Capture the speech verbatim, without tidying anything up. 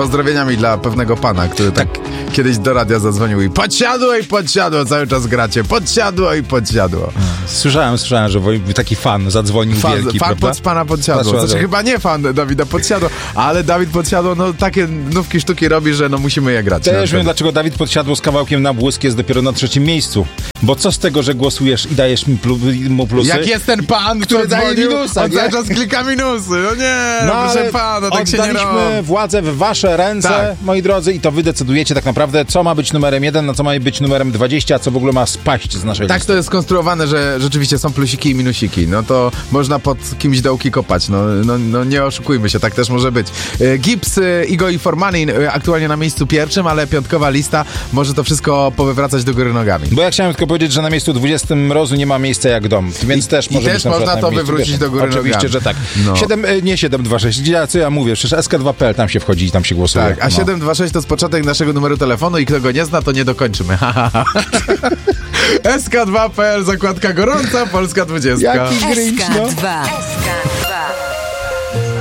pozdrowieniami dla pewnego pana, który tak, tak kiedyś do radia zadzwonił i podsiadło i podsiadło, cały czas gracie, podsiadło i podsiadło. Słyszałem, słyszałem, że taki fan zadzwonił fan, wielki, fan prawda? pod pana Podsiadło. Znaczy chyba nie fan Dawida Podsiadło, ale Dawid Podsiadło, no takie nówki sztuki robi, że no musimy je grać. Też wiem, dlaczego Dawid Podsiadło z kawałkiem Na Błysk jest dopiero na trzecim miejscu. Bo co z tego, że głosujesz i dajesz mi plu, mu plusy? Jak jest ten pan, który daje minusa, on cały czas klika minusy. No nie, no, no proszę pana, tak się nie robi. Oddaliśmy władzę w wasze ręce, tak, moi drodzy, i to wy decydujecie tak naprawdę, co ma być numerem jeden, na co ma być numerem dwadzieścia, a co w ogóle ma spaść z naszej tak listy. To jest skonstruowane, że rzeczywiście są plusiki i minusiki. No to można pod kimś dołki kopać. No, no, no nie oszukujmy się, tak też może być. Gibbs, Igo i Formanin aktualnie na miejscu pierwszym, ale piątkowa lista może to wszystko powywracać do góry nogami. Bo ja chciałem tylko powiedzieć, że na miejscu dwudziestym Mrozu nie ma miejsca jak dom, więc I, też może i być też można to wywrócić pierwszym. do góry Oczywiście, nogami. że tak. No. siedem, nie siedem dwa sześć, ja, co ja mówię, przecież S K dwa kropka P L, tam się wchodzi i tam się głosuje. Tak, a no. siedem dwa sześć to jest początek naszego numeru telefonu i kto go nie zna, to nie dokończymy. S K dwa kropka P L, zakładka gorąca, Polska dwudziestka. Jaki grinch, no. S K dwa.